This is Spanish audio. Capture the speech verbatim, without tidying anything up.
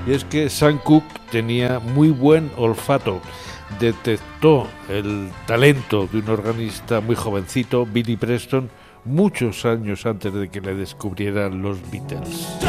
Y es que Sam Cooke tenía muy buen olfato. Detectó el talento de un organista muy jovencito, Billy Preston, muchos años antes de que le descubrieran los Beatles.